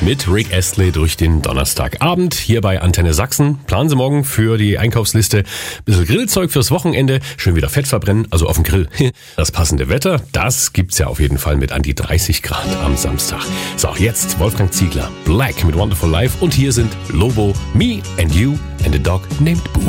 mit Rick Astley durch den Donnerstagabend hier bei Antenne Sachsen. Planen Sie morgen für die Einkaufsliste ein bisschen Grillzeug fürs Wochenende. Schön wieder Fett verbrennen, also auf dem Grill. Das passende Wetter, das gibt's ja auf jeden Fall mit an die 30 Grad am Samstag. So, jetzt Wolfgang Ziegler, Black mit Wonderful Life und hier sind Lobo, Me and You and a Dog Named Boo.